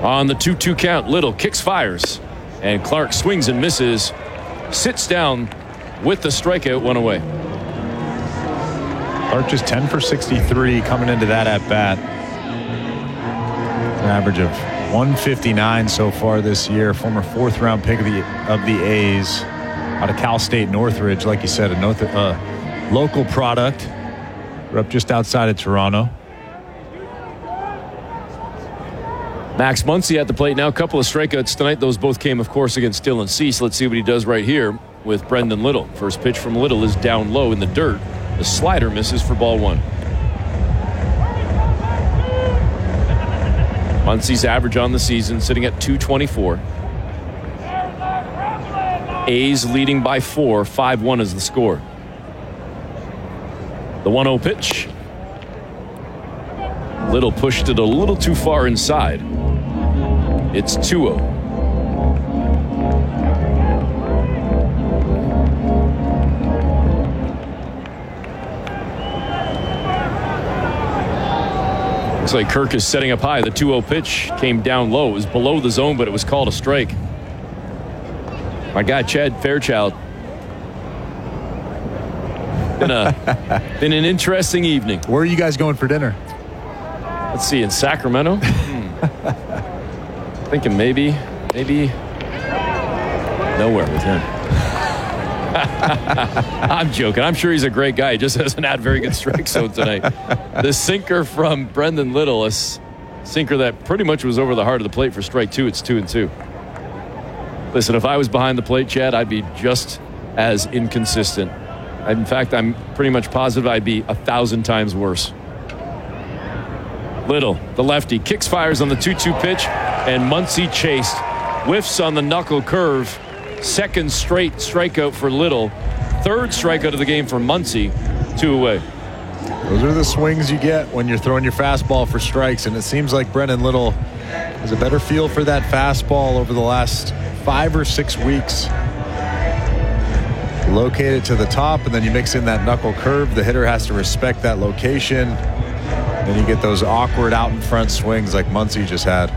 On the 2-2 count, Little kicks, fires, and Clark swings and misses. Sits down with the strikeout, one away. Clark just 10 for 63 coming into that at bat. An average of 159 so far this year. Former 4th round pick of the A's out of Cal State Northridge. Like you said, a local product. We're up just outside of Toronto. Max Muncy at the plate now. A couple of strikeouts tonight. Those both came, of course, against Dylan Cease. Let's see what he does right here with Brendan Little. First pitch from Little is down low in the dirt. The slider misses for ball 1. Muncy's average on the season sitting at .224. A's leading by 4. 5-1 is the score. The 1-0 pitch. Little pushed it a little too far inside. It's 2-0. Looks like Kirk is setting up high. The 2-0 pitch came down low. It was below the zone, but it was called a strike. My guy, Chad Fairchild. Been an interesting evening. Where are you guys going for dinner? Let's see, in Sacramento? Thinking maybe nowhere with him. I'm joking. I'm sure he's a great guy. He just hasn't had very good strike zone tonight. The sinker from Brendan Little, a sinker that pretty much was over the heart of the plate for strike 2. It's 2-2. Listen, if I was behind the plate, Chad, I'd be just as inconsistent. In fact, I'm pretty much positive I'd be 1,000 times worse. Little, the lefty, kicks, fires on the 2-2 pitch, and Muncy chased. Whiffs on the knuckle curve. Second straight strikeout for Little. Third strikeout of the game for Muncy. 2 away. Those are the swings you get when you're throwing your fastball for strikes, and it seems like Brendan Little has a better feel for that fastball over the last 5 or 6 weeks. You locate it to the top, and then you mix in that knuckle curve. The hitter has to respect that location. Then you get those awkward out in front swings like Muncy just had.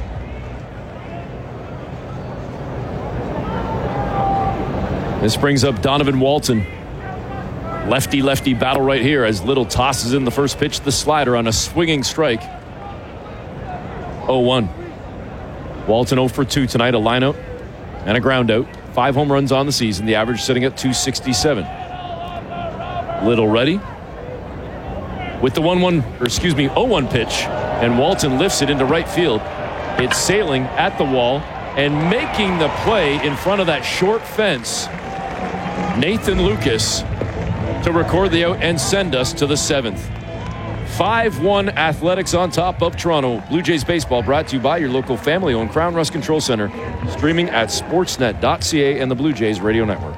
This brings up Donovan Walton. Lefty-lefty battle right here as Little tosses in the first pitch, the slider on a swinging strike. 0-1. Walton 0 for 2 tonight, a lineout and a ground out. 5 home runs on the season, the average sitting at .267. Little ready with the 0-1 pitch, and Walton lifts it into right field. It's sailing at the wall and making the play in front of that short fence. Nathan Lucas to record the out and send us to the 7th. 5-1 Athletics on top of Toronto. Blue Jays baseball brought to you by your local family-owned Crown Rust Control Center. Streaming at sportsnet.ca and the Blue Jays Radio Network.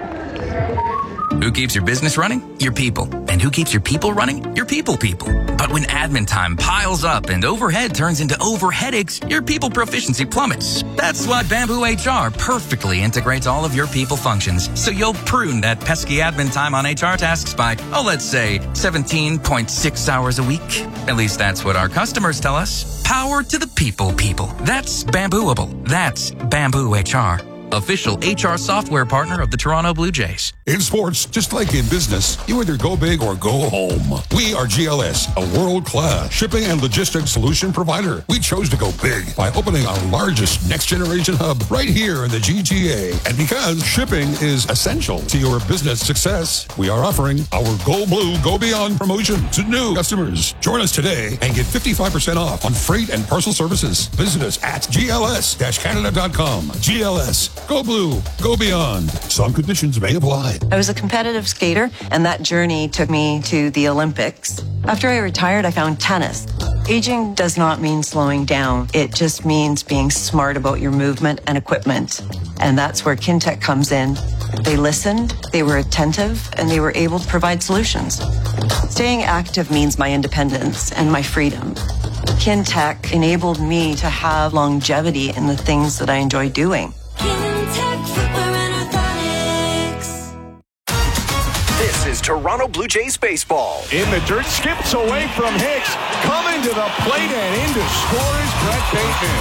Who keeps your business running? Your people. And who keeps your people running? Your people. But when admin time piles up and overhead turns into overheadaches, your people proficiency plummets. That's why Bamboo HR perfectly integrates all of your people functions, so you'll prune that pesky admin time on HR tasks by, let's say, 17.6 hours a week. At least that's what our customers tell us. Power to the people. That's Bambooable. That's Bamboo HR. Official HR software partner of the Toronto Blue Jays. In sports, just like in business, you either go big or go home. We are GLS, a world-class shipping and logistics solution provider. We chose to go big by opening our largest next-generation hub right here in the GTA. And because shipping is essential to your business success, we are offering our Go Blue, Go Beyond promotion to new customers. Join us today and get 55% off on freight and parcel services. Visit us at gls-canada.com. GLS. Go Blue, go beyond. Some conditions may apply. I was a competitive skater, and that journey took me to the Olympics. After I retired, I found tennis. Aging does not mean slowing down. It just means being smart about your movement and equipment. And that's where Kintec comes in. They listened, they were attentive, and they were able to provide solutions. Staying active means my independence and my freedom. Kintec enabled me to have longevity in the things that I enjoy doing. This is Toronto Blue Jays baseball. In the dirt, skips away from Hicks, coming to the plate and into scores, Brett Bateman.